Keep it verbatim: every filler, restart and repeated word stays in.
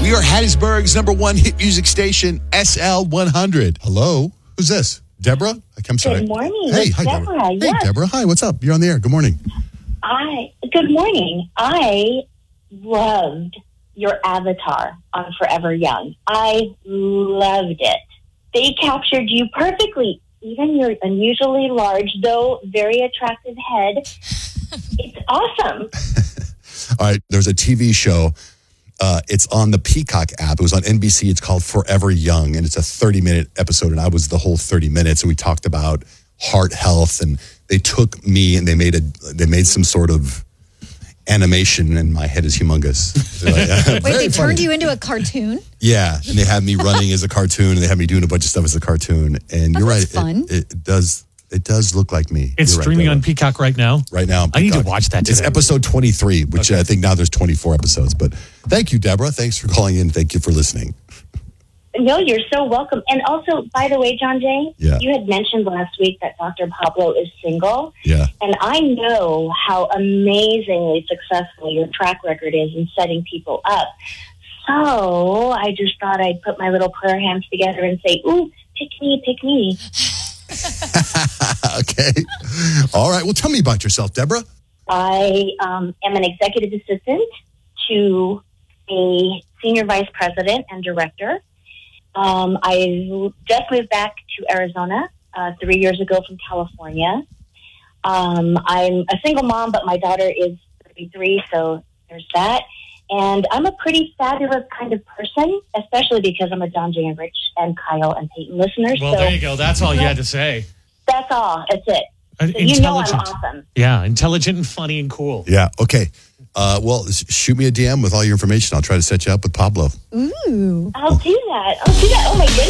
We are Hattiesburg's number one hit music station, S L one hundred. Hello? Who's this? Deborah? I'm sorry. Good morning. Hey, it's hi, Deborah. Deborah. Hey, Yes. Deborah. Hi, what's up? You're on the air. Good morning. I good morning. I loved your avatar on Forever Young. I loved it. They captured you perfectly. Even your unusually large, though very attractive head. It's awesome. All right, there's a T V show. Uh, it's on the Peacock app. It was on N B C. It's called Forever Young, and it's a thirty-minute episode, and I was the whole thirty minutes, and we talked about heart health, and they took me and they made a they made some sort of animation, and my head is humongous. Like, uh, Wait, very they turned funny. you into a cartoon? Yeah, and they had me running as a cartoon, and they had me doing a bunch of stuff as a cartoon. And That you're right, was fun. It, it does it does look like me. It's You're right, streaming Deborah. on Peacock right now. right now. on I need to Peacock. watch that It's today. episode twenty-three, which I think now there's twenty-four episodes. But thank you, Deborah. Thanks for calling in. Thank you for listening. No, you're so welcome. And also, by the way, John Jay, Yeah. you had mentioned last week that Doctor Pablo is single. Yeah. And I know how amazingly successful your track record is in setting people up. So I just thought I'd put my little prayer hands together and say, ooh, pick me, pick me. Okay. All right. Well, tell me about yourself, Deborah. I um, am an executive assistant to a senior vice president and director. Um, I just moved back to Arizona uh, three years ago from California. Um, I'm a single mom, but my daughter is thirty-three, so there's that. And I'm a pretty fabulous kind of person, especially because I'm a John Jay and Rich and Kyle and Peyton listener. Well, so there you go. That's all you had to say. that's all. That's it. Uh, So you know I'm intelligent. awesome. Yeah, intelligent and funny and cool. Yeah. Okay. Uh, well, sh- shoot me a D M with all your information. I'll try to set you up with Pablo. Ooh. I'll do that. I'll do that. Oh, my goodness.